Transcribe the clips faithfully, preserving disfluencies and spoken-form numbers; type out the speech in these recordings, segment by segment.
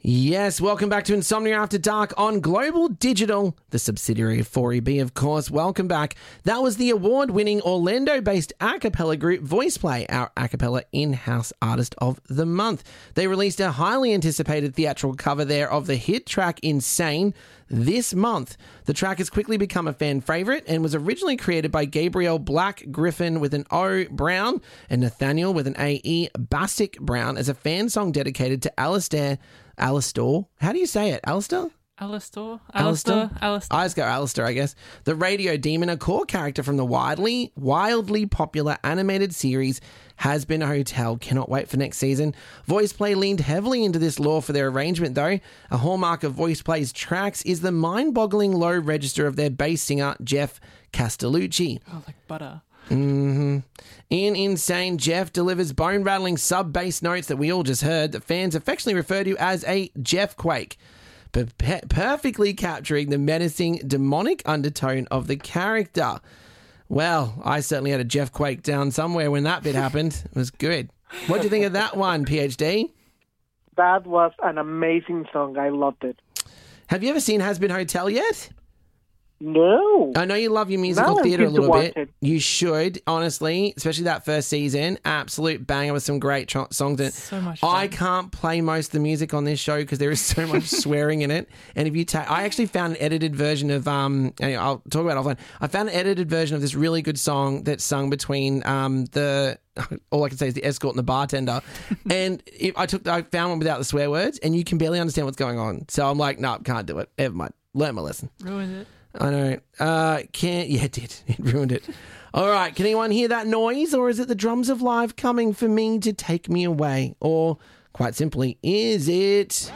Yes, welcome back to Insomnia After Dark on Global Digital, the subsidiary of four E B, of course. Welcome back. That was the award-winning Orlando-based a cappella group VoicePlay, our a cappella in-house artist of the month. They released a highly anticipated theatrical cover there of the hit track Insane this month. The track has quickly become a fan favourite and was originally created by Gabriel Black Griffin with an O Brown and Nathaniel with an A E Bassick Brown as a fan song dedicated to Alistair. Alistair? How do you say it? Alistair? Alistair? Alistair? Alistair? I just go Alistair, I guess. The radio demon, a core character from the widely, wildly popular animated series Has Been a Hotel. Cannot wait for next season. VoicePlay leaned heavily into this lore for their arrangement, though. A hallmark of VoicePlay's tracks is the mind-boggling low register of their bass singer, Jeff Castellucci. Oh, like butter. Mm-hmm. In Insane, Jeff delivers bone-rattling sub-bass notes that we all just heard that fans affectionately refer to as a Jeff Quake, per- perfectly capturing the menacing, demonic undertone of the character. Well, I certainly had a Jeff Quake down somewhere when that bit happened. It was good. What do you think of that one, PhD? That was an amazing song. I loved it. Have you ever seen Has Been Hotel yet? No. I know you love your musical No, theatre a I'm keen to little watch bit. it. You should, honestly, especially that first season. Absolute banger with some great tro- songs in it. So much I fun. can't play most of the music on this show because there is so much swearing in it. And if you take, I actually found an edited version of, um, anyway, I'll talk about it offline. I found an edited version of this really good song that's sung between um the, all I can say is the escort and the bartender. And if I took, I found one without the swear words, and you can barely understand what's going on. So I'm like, no, can't do it. Never mind. Learn my lesson. Ruined it. I know. Uh, can't. Yeah, it did. It ruined it. All right. Can anyone hear that noise, or is it the drums of life coming for me to take me away? Or, quite simply, is it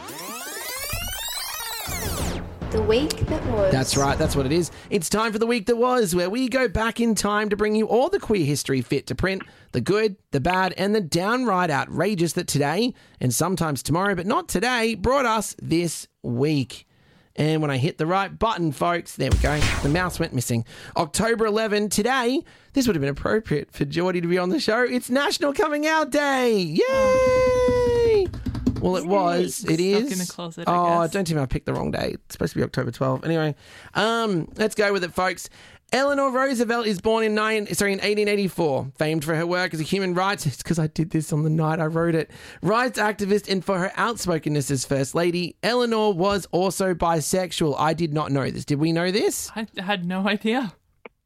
The week that was. That's right, that's what it is. It's time for the week that was, where we go back in time to bring you all the queer history fit to print, the good, the bad, and the downright outrageous that today, and sometimes tomorrow, but not today, brought us this week. And when I hit the right button, folks, there we go. The mouse went missing. October eleventh, today, this would have been appropriate for Geordie to be on the show. It's National Coming Out Day. Yay! Well, it was. It is. Stuck in a closet, I oh, guess. don't tell me I picked the wrong day. It's supposed to be October twelfth. Anyway, um, let's go with it, folks. Eleanor Roosevelt is born in nine, sorry, in eighteen eighty-four, famed for her work as a human rights, it's because I did this on the night I wrote it, rights activist, and for her outspokenness as First Lady. Eleanor was also bisexual. I did not know this. Did we know this? I had no idea.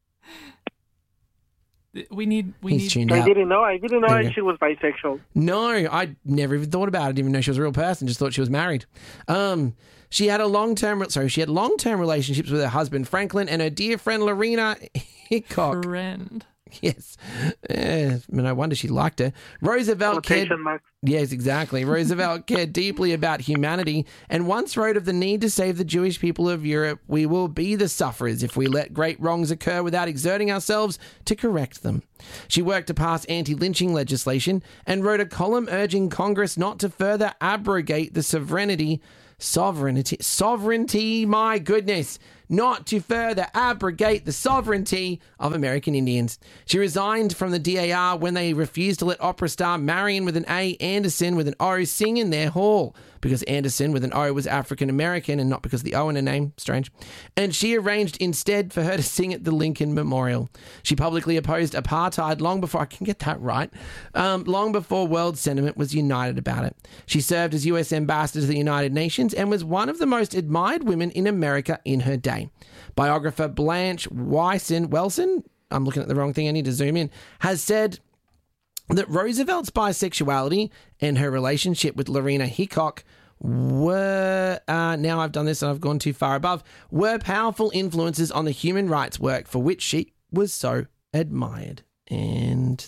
We need. We He's need. tuned I out. didn't know. I didn't know There you go. she was bisexual. No, I never even thought about it. I didn't even know she was a real person. Just thought she was married. Um, she had a long-term, sorry, she had long-term relationships with her husband Franklin and her dear friend Lorena Hickok. Friend. Yes, eh, I mean, no wonder she liked her. Roosevelt cared. Quotation marks. Yes, exactly. Roosevelt cared deeply about humanity and once wrote of the need to save the Jewish people of Europe. We will be the sufferers if we let great wrongs occur without exerting ourselves to correct them. She worked to pass anti-lynching legislation and wrote a column urging Congress not to further abrogate the sovereignty, sovereignty, sovereignty, my goodness, not to further abrogate the sovereignty of American Indians. She resigned from the D A R when they refused to let opera star Marion with an A, Anderson with an O sing in their hall, because Anderson with an O was African American and not because of the O in her name. Strange. And she arranged instead for her to sing at the Lincoln Memorial. She publicly opposed apartheid long before, I can get that right, um, long before world sentiment was united about it. She served as U S ambassador to the United Nations and was one of the most admired women in America in her day. Biographer Blanche Wyson, Welson, I'm looking at the wrong thing, I need to zoom in, has said that Roosevelt's bisexuality and her relationship with Lorena Hickok were, uh, now I've done this and I've gone too far above, were powerful influences on the human rights work for which she was so admired. And...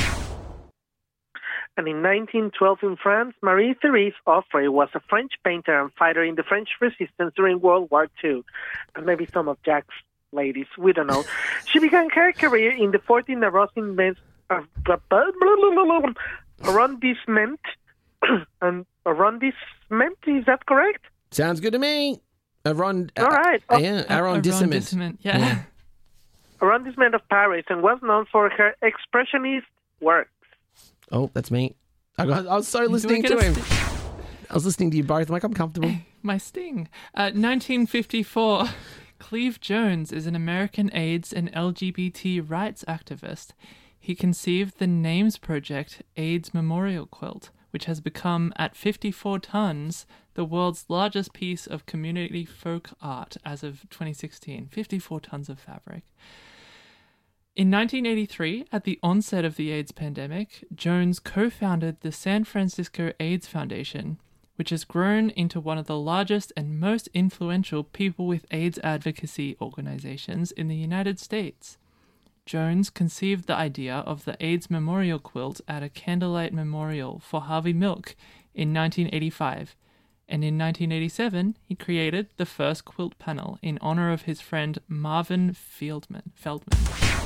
And in nineteen twelve in France, Marie-Thérèse Offray was a French painter and fighter in the French resistance during World War Two. And maybe some of Jack's ladies, we don't know. She began her career in the fourteenth arrondissement, uh, arrondissement, and arrondissement, is that correct? Sounds good to me. Arrond- All right. Uh, yeah, arrondissement. Arrondissement, yeah. Yeah. Arrondissement of Paris, and was known for her expressionist work. Oh, that's me. I, got, I was so listening Do to we him. get I was listening to you both. I'm like, I'm comfortable. My sting. Uh, nineteen fifty-four. Cleve Jones is an American AIDS and L G B T rights activist. He conceived the Names Project AIDS Memorial Quilt, which has become, at fifty-four tons, the world's largest piece of community folk art as of twenty sixteen. fifty-four tons of fabric. In nineteen eighty-three, at the onset of the AIDS pandemic, Jones co-founded the San Francisco AIDS Foundation, which has grown into one of the largest and most influential people with AIDS advocacy organizations in the United States. Jones conceived the idea of the AIDS Memorial Quilt at a candlelight memorial for Harvey Milk in nineteen eighty-five, and in nineteen eighty-seven he created the first quilt panel in honor of his friend Marvin Feldman. Feldman.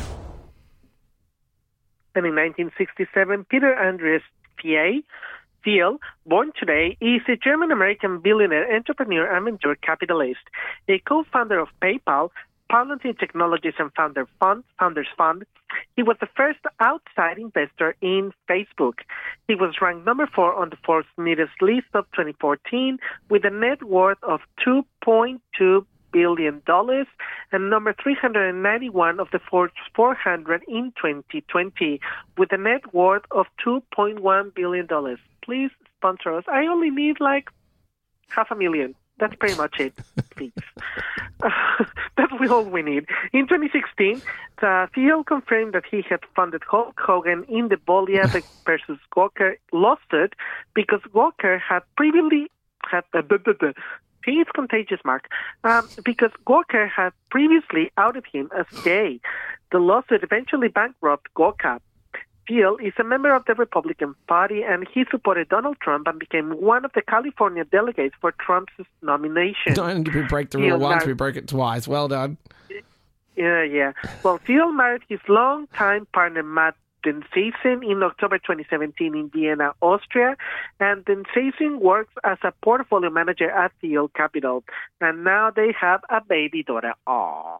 And in nineteen sixty-seven, Peter Andreas Thiel, Thiel, born today, is a German-American billionaire, entrepreneur, and venture capitalist, a co-founder of PayPal, Palantir Technologies, and Founder Fund, Founders Fund. He was the first outside investor in Facebook. He was ranked number four on the Forbes Neatest list of twenty fourteen with a net worth of two point two billion dollars and number three hundred ninety-one of the Forbes four hundred in twenty twenty with a net worth of two point one billion dollars. Please sponsor us. I only need like half a million. That's pretty much it, please. Uh, that's all we need. In twenty sixteen, uh, Thiel confirmed that he had funded Hulk Hogan in the Goliath versus Gawker lawsuit because Gawker had previously had a He's contagious, Mark, um, because Gawker had previously outed him as gay. The lawsuit eventually bankrupted Gawker. Thiel is a member of the Republican Party, and he supported Donald Trump and became one of the California delegates for Trump's nomination. Don't we break the Thiel rule once, married- we broke it twice. Well done. Yeah, yeah. Well, Thiel married his longtime partner, Matt Densaysen, in October twenty seventeen in Vienna, Austria, and Densaysen works as a portfolio manager at Thiel Capital, and now they have a baby daughter. Aww.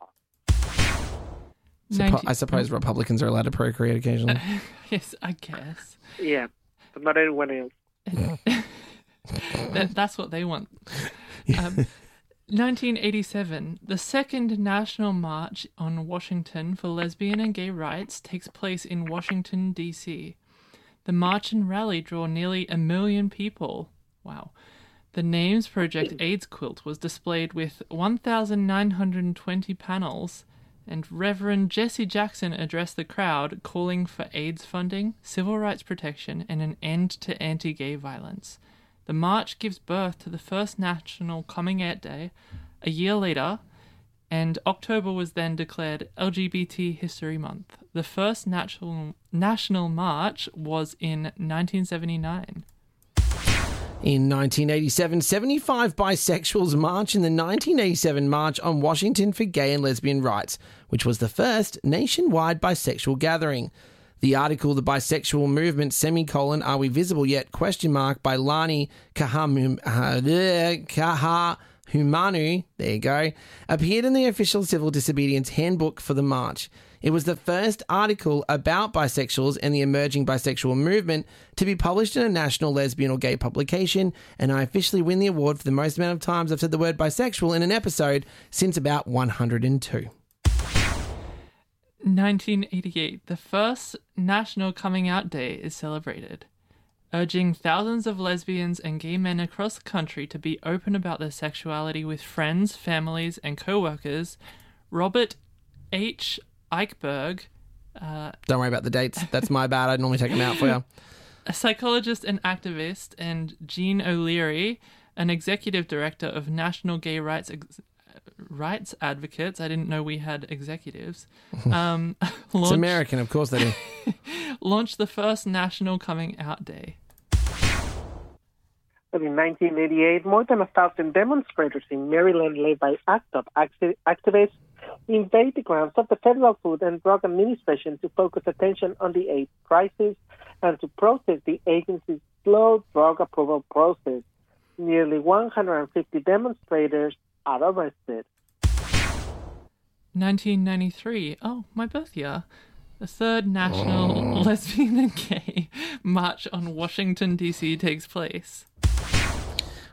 Suppo- nineteen I suppose Republicans are allowed to procreate occasionally. Yes, I guess. Yeah, but not anyone else. that, that's what they want. Um, nineteen eighty-seven, the second National March on Washington for lesbian and gay rights takes place in Washington, D C. The march and rally draw nearly a million people. Wow. The Names Project AIDS Quilt was displayed with one thousand nine hundred twenty panels, and Reverend Jesse Jackson addressed the crowd, calling for AIDS funding, civil rights protection, and an end to anti-gay violence. The march gives birth to the first National Coming Out Day a year later, and October was then declared L G B T History Month. The first national national march was in nineteen seventy-nine. In nineteen eighty-seven, seventy-five bisexuals march in the nineteen eighty-seven March on Washington for Gay and Lesbian Rights, which was the first nationwide bisexual gathering. The article, The Bisexual Movement, semicolon, Are We Visible Yet, question mark, by Lani Kaham, uh, Kahahumanu, there you go, appeared in the official Civil Disobedience Handbook for the March. It was the first article about bisexuals and the emerging bisexual movement to be published in a national lesbian or gay publication, and I officially win the award for the most amount of times I've said the word bisexual in an episode since about one hundred two. nineteen eighty-eight, the first National Coming Out Day is celebrated, urging thousands of lesbians and gay men across the country to be open about their sexuality with friends, families, and co-workers. Robert H. Eichberg, uh, Don't worry about the dates. That's my bad. I normally take them out for you. a psychologist and activist, and Jean O'Leary, an executive director of National Gay Rights Ex- Rights Advocates. I didn't know we had executives. Um, It's launched, American, of course they do. launched the first National Coming Out Day. But in nineteen eighty-eight, more than a thousand demonstrators in Maryland, led by ACT UP acti- activists, invade the grounds of the Federal Food and Drug Administration to focus attention on the AIDS crisis and to protest the agency's slow drug approval process. Nearly one hundred fifty demonstrators are arrested. nineteen ninety-three. Oh, my birth year. The third National oh. Lesbian and Gay March on Washington, D C takes place.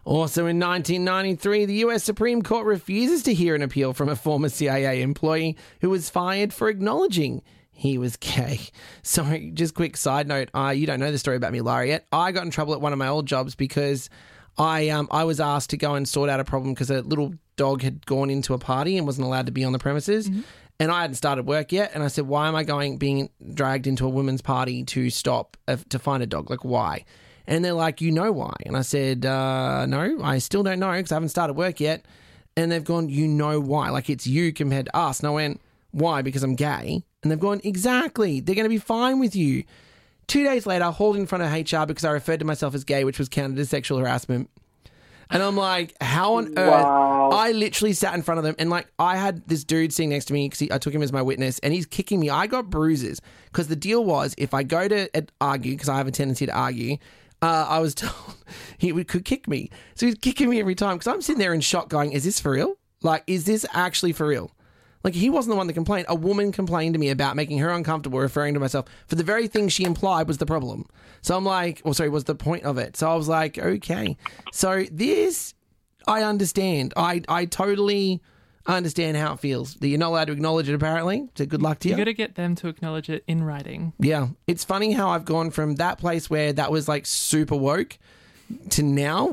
Also in nineteen ninety-three, the U S Supreme Court refuses to hear an appeal from a former C I A employee who was fired for acknowledging he was gay. Sorry, just quick side note. Uh, you don't know the story about me, Lara, yet. I got in trouble at one of my old jobs because I um I was asked to go and sort out a problem because a little dog had gone into a party and wasn't allowed to be on the premises. Mm-hmm. And I hadn't started work yet. And I said, why am I going being dragged into a women's party to stop, uh, to find a dog? Like, why? And they're like, you know why? And I said, uh, no, I still don't know because I haven't started work yet. And they've gone, you know why? Like, it's you compared to us. And I went, why? Because I'm gay. And they've gone, exactly. They're going to be fine with you. Two days later, I hauled in front of H R because I referred to myself as gay, which was counted as sexual harassment. And I'm like, how on earth? Wow. I literally sat in front of them and like I had this dude sitting next to me because I took him as my witness and he's kicking me. I got bruises because the deal was if I go to uh, argue, because I have a tendency to argue, uh, I was told he would, could kick me. So he's kicking me every time because I'm sitting there in shock going, is this for real? Like, is this actually for real? Like, he wasn't the one that complained. A woman complained to me about making her uncomfortable referring to myself for the very thing she implied was the problem. So I'm like, well, sorry, was the point of it. So I was like, okay. So this, I understand. I, I totally understand how it feels. That you're not allowed to acknowledge it, apparently. So good luck to you. You got to get them to acknowledge it in writing. Yeah. It's funny how I've gone from that place where that was like super woke to now.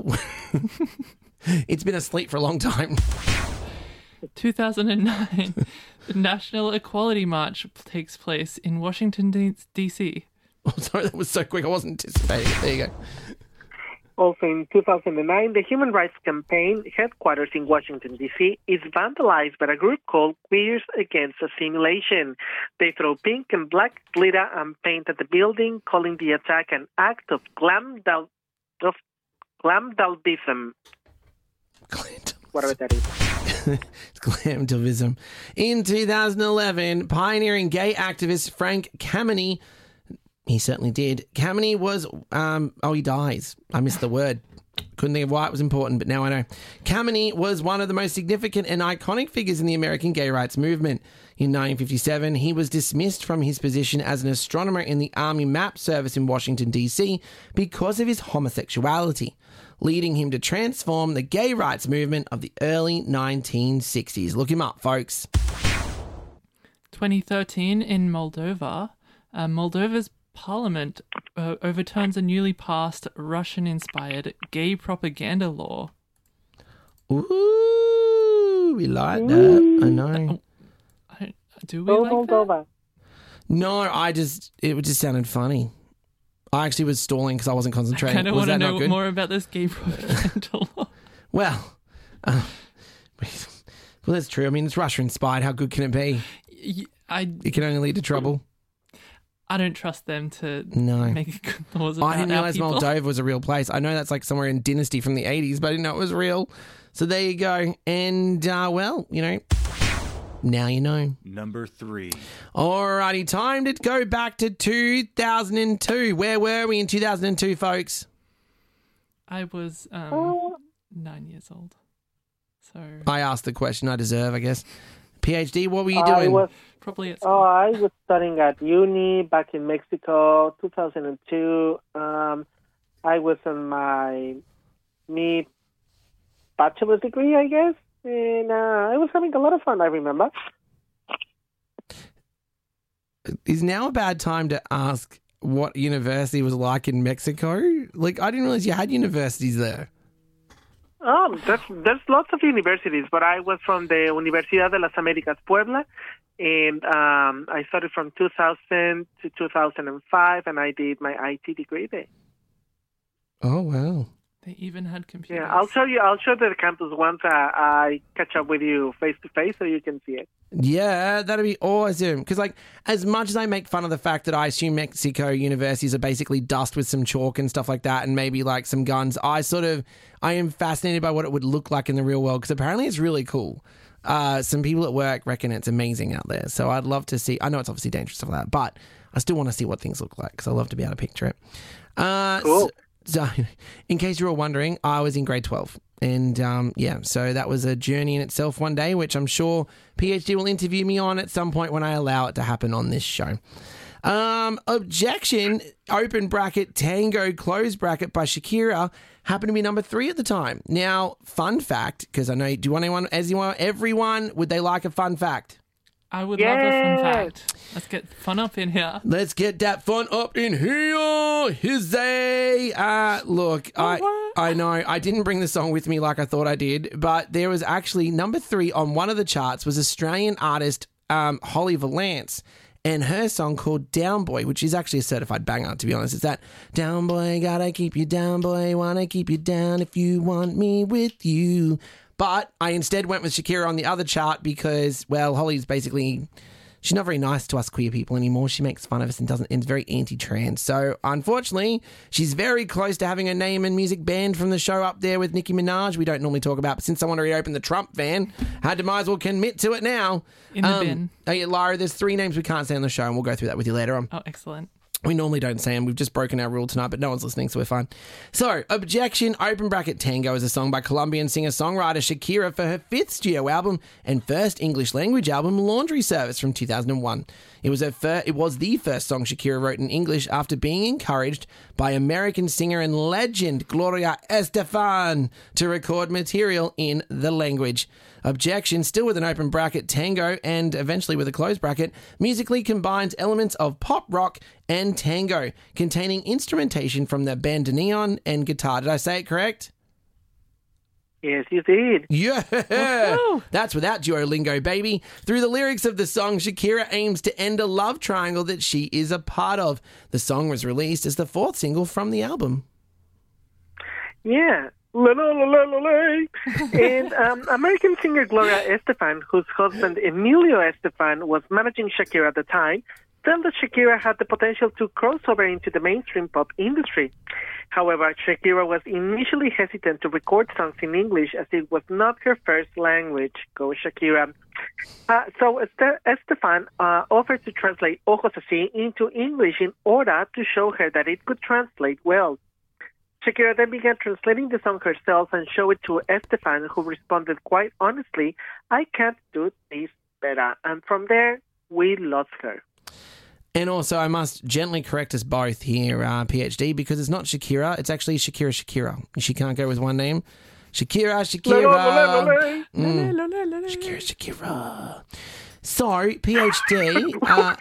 It's been asleep for a long time. two thousand nine, the National Equality March takes place in Washington, D C Oh, sorry, that was so quick. I wasn't anticipating it. There you go. Also in two thousand nine, the Human Rights Campaign headquarters in Washington, D C is vandalized by a group called Queers Against Assimilation. They throw pink and black glitter and paint at the building, calling the attack an act of glamdal- of glamdaldism. Whatever that is. It's glamdivism. In two thousand eleven, pioneering gay activist Frank Kameny, he certainly did. Kameny was, um, oh, he dies. I missed the word. Couldn't think of why it was important, but now I know. Kameny was one of the most significant and iconic figures in the American gay rights movement. In nineteen fifty-seven, he was dismissed from his position as an astronomer in the Army Map Service in Washington, D C because of his homosexuality, leading him to transform the gay rights movement of the early nineteen sixties. Look him up, folks. twenty thirteen in Moldova, uh, Moldova's parliament uh, overturns a newly passed Russian-inspired gay propaganda law. Ooh, we like that. I know. I, do we like Moldova. that? No, I just, it just sounded funny. I actually was stalling because I wasn't I concentrating. kind of Was want to that not know good? more about this gay propaganda law. Well, uh, well, that's true. I mean, it's Russia-inspired. How good can it be? Y- I, It can only lead to trouble. I don't trust them to No. make good laws about I didn't our realize people. Moldova was a real place. I know that's like somewhere in Dynasty from the eighties, but I didn't know it was real. So there you go. And, uh, well, you know, now you know. Number three. Alrighty, time to go back to two thousand two. Where were we in two thousand two, folks? I was um, Oh. nine years old. So I asked the question I deserve, I guess. PhD, what were you I doing? was probably at Oh, school. I was studying at uni back in Mexico, two thousand two. Um, I was on my mid bachelor's degree, I guess, and uh, I was having a lot of fun. I remember. Is now a bad time to ask what university was like in Mexico? Like, I didn't realize you had universities there. Um, there's, there's lots of universities, but I was from the Universidad de las Américas Puebla, and um, I started from two thousand to two thousand five, and I did my I T degree there. Oh, wow. They even had computers. Yeah, I'll show you. I'll show the campus once I, I catch up with you face to face, so you can see it. Yeah, that'd be awesome. Because, like, as much as I make fun of the fact that I assume Mexico universities are basically dust with some chalk and stuff like that and maybe, like, some guns, I sort of, I am fascinated by what it would look like in the real world because apparently it's really cool. Uh, some people at work reckon it's amazing out there. So I'd love to see, I know it's obviously dangerous stuff like that, but I still want to see what things look like because I love to be able to picture it. Uh, Cool. So, so, in case you were wondering, I was in grade twelve. And, um, yeah, so that was a journey in itself one day, which I'm sure PhD will interview me on at some point when I allow it to happen on this show. Um, objection, open bracket, Tango, close bracket by Shakira happened to be number three at the time. Now, fun fact, because I know, do you want anyone, as you want, everyone, would they like a fun fact? I would love a fun fact. Let's get fun up in here. Let's get that fun up in here. Hizzy. Uh, look, I, I know I didn't bring the song with me like I thought I did, but there was actually number three on one of the charts was Australian artist um, Holly Valance. And her song called Down Boy, which is actually a certified banger, to be honest. It's that, down boy, gotta keep you down, boy, wanna keep you down if you want me with you. But I instead went with Shakira on the other chart because, well, Holly's basically, she's not very nice to us queer people anymore. She makes fun of us and doesn't, and is very anti-trans. So, unfortunately, she's very close to having her name and music banned from the show up there with Nicki Minaj. We don't normally talk about, but since someone already opened the Trump van, had to might as well commit to it now. In the um, bin. Hey, Lara, there's three names we can't say on the show, and we'll go through that with you later on. Oh, excellent. We normally don't say them. We've just broken our rule tonight, but no one's listening, so we're fine. So, objection, open bracket, Tango is a song by Colombian singer-songwriter Shakira for her fifth studio album and first English language album, Laundry Service, from two thousand one. It was, her fir- it was the first song Shakira wrote in English after being encouraged by American singer and legend Gloria Estefan to record material in the language. Objection, still with an open bracket, Tango, and eventually with a closed bracket, musically combines elements of pop rock and tango, containing instrumentation from the bandoneon and guitar. Did I say it correct? Yes, you did. Yeah! Woo-hoo. That's without Duolingo, baby. Through the lyrics of the song, Shakira aims to end a love triangle that she is a part of. The song was released as the fourth single from the album. Yeah. La, la, la, la, la, la. And um, American singer Gloria Estefan, whose husband Emilio Estefan was managing Shakira at the time, felt that Shakira had the potential to cross over into the mainstream pop industry. However, Shakira was initially hesitant to record songs in English as it was not her first language. Go Shakira. Uh, so Est- Estefan uh, offered to translate Ojos Así into English in order to show her that it could translate well. Shakira then began translating the song herself and showed it to Estefan, who responded quite honestly, I can't do this better. And from there, we lost her. And also, I must gently correct us both here, uh, PhD, because it's not Shakira, it's actually Shakira Shakira. She can't go with one name. Shakira Shakira. Mm. Shakira Shakira. So, PhD. Uh,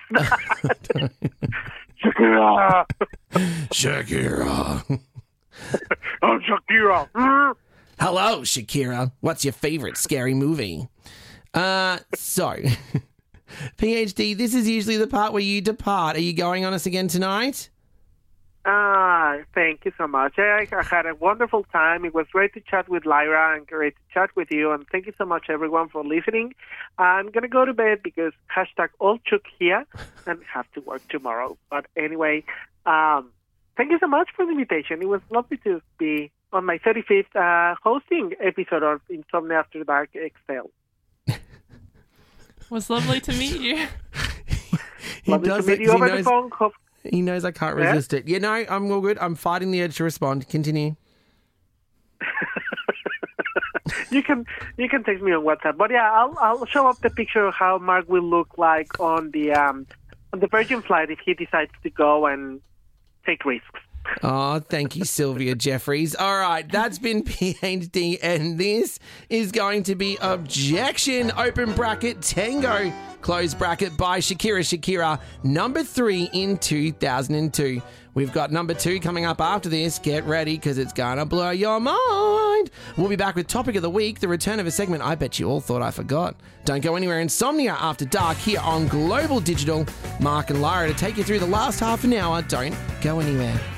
Shakira! Shakira. I'm Shakira. Mm. Hello, Shakira. What's your favorite scary movie? Uh, so, PhD, this is usually the part where you depart. Are you going on us again tonight? Ah, thank you so much. I, I had a wonderful time. It was great to chat with Lyra and great to chat with you. And thank you so much, everyone, for listening. I'm going to go to bed because hashtag all Chuck here and have to work tomorrow. But anyway, um, thank you so much for the invitation. It was lovely to be on my thirty-fifth uh, hosting episode of Insomnia After Dark X L. It was lovely to meet you. he lovely does to meet it you 'cause over he the knows, phone. Hope- he knows I can't Yeah? resist it. You know, I'm all good. I'm fighting the urge to respond. Continue. you can you can text me on WhatsApp. But yeah, I'll I'll show up the picture of how Mark will look like on the um on the Virgin flight if he decides to go and take risks. Oh, thank you, Sylvia Jeffries. All right, that's been PhD, and this is going to be Objection, open bracket, Tango, close bracket, by Shakira Shakira, number three in two thousand two. We've got number two coming up after this. Get ready, because it's going to blow your mind. We'll be back with Topic of the Week, the return of a segment I bet you all thought I forgot. Don't go anywhere. Insomnia After Dark here on Global Digital. Mark and Lara to take you through the last half an hour. Don't go anywhere.